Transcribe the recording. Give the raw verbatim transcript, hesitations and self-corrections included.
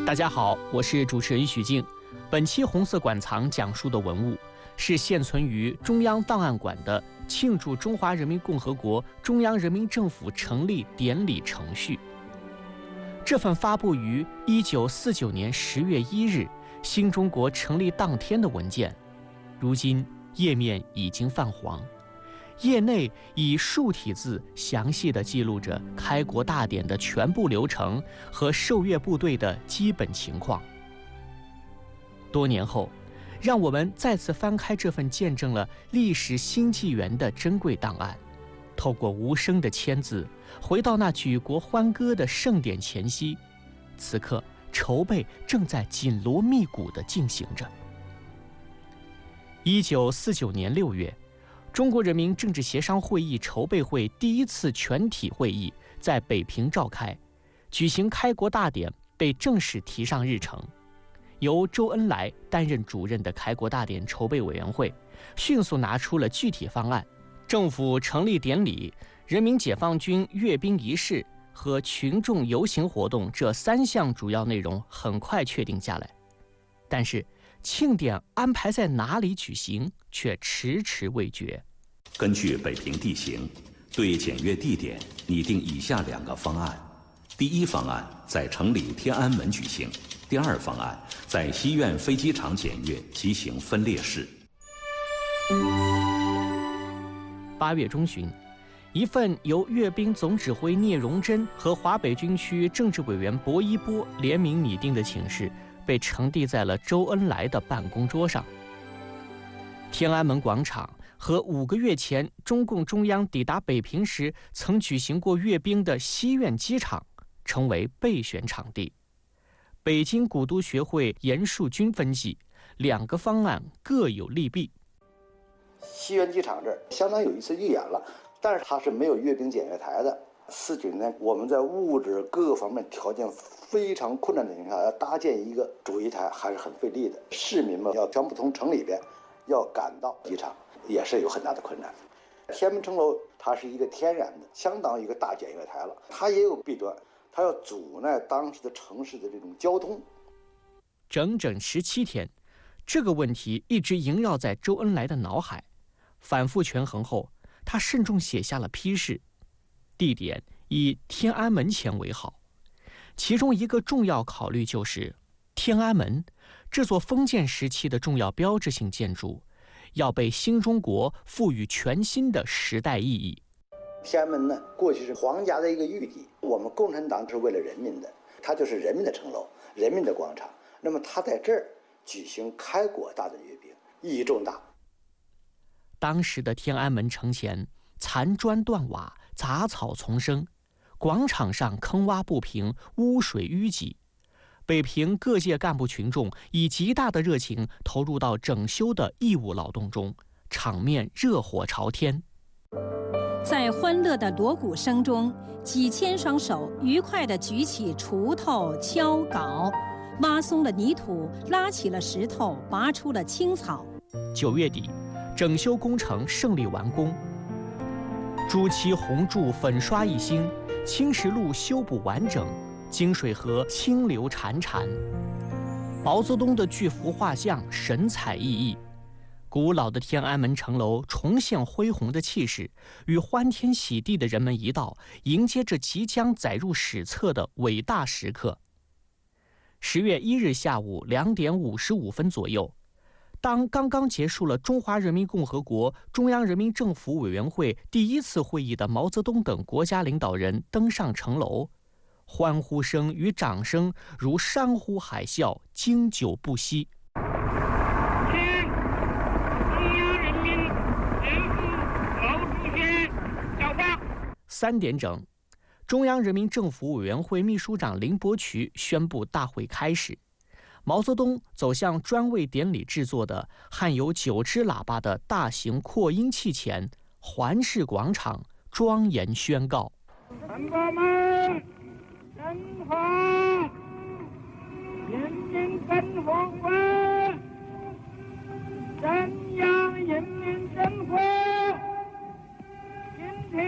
大家好，我是主持人许静。本期红色馆藏讲述的文物是现存于中央档案馆的庆祝中华人民共和国中央人民政府成立典礼程序。这份发布于一九四九年十月一日新中国成立当天的文件，如今页面已经泛黄，页内以竖体字详细地记录着开国大典的全部流程和受阅部队的基本情况。多年后，让我们再次翻开这份见证了历史新纪元的珍贵档案，透过无声的签字，回到那举国欢歌的盛典前夕。此刻，筹备正在紧锣密鼓地进行着。一九四九年六月，中国人民政治协商会议筹备会第一次全体会议在北平召开，举行开国大典被正式提上日程。由周恩来担任主任的开国大典筹备委员会迅速拿出了具体方案，政府成立典礼、人民解放军阅兵仪式和群众游行活动这三项主要内容很快确定下来。但是庆典安排在哪里举行却迟迟未决。 根据北平地形，对检阅地点拟定以下两个方案：第一方案在城里天安门举行，第二方案在西苑飞机场检阅，即行分列式。 八月中旬，一份由阅兵总指挥聂荣臻和华北军区政治委员薄一波联名拟定的请示被呈递在了周恩来的办公桌上。天安门广场和五个月前中共中央抵达北平时曾举行过阅兵的西苑机场成为备选场地。北京古都学会严树军分析，两个方案各有利弊。 西苑机场这儿相当有一次预演了，但是它是没有阅兵检阅台的。四九年我们在物质各个方面条件非常困难的情况下，要搭建一个主席台还是很费力的。市民们要全部从城里边要赶到机场，也是有很大的困难。天安门城楼它是一个天然的，相当于一个大检阅台了，它也有弊端，它要阻碍当时的城市的这种交通。 整整十七天，这个问题一直萦绕在周恩来的脑海。反复权衡后，他慎重写下了批示，地点以天安门前为好。其中一个重要考虑就是天安门这座封建时期的重要标志性建筑要被新中国赋予全新的时代意义。 天安门呢，过去是皇家的一个御地，我们共产党是为了人民的，它就是人民的城楼、人民的广场。那么它在这儿举行开国大典阅兵，意义重大。 当时的天安门城前残砖断瓦，杂草丛生，广场上坑洼不平，污水淤积。北平各界干部群众以极大的热情投入到整修的义务劳动中，场面热火朝天。 在欢乐的锣鼓声中，几千双手愉快地举起锄头、锹镐，挖松了泥土，拉起了石头，拔出了青草。 九月底，整修工程胜利完工，朱漆红柱粉刷一新，青石路修补完整，金水河清流潺潺。毛泽东的巨幅画像神采奕奕，古老的天安门城楼重现恢宏的气势，与欢天喜地的人们一道，迎接着即将载入史册的伟大时刻。十月一日下午两点五十五分左右，当刚刚结束了中华人民共和国中央人民政府委员会第一次会议的毛泽东等国家领导人登上城楼，欢呼声与掌声如山呼海啸，经久不息。 请中央人民政府毛主席讲话。 三点整，中央人民政府委员会秘书长林伯渠宣布大会开始。毛泽东走向专为典礼制作的含有九只喇叭的大型扩音器前，环视广场，庄严宣告： 同胞们，真好，人民真好啊！中央人民政府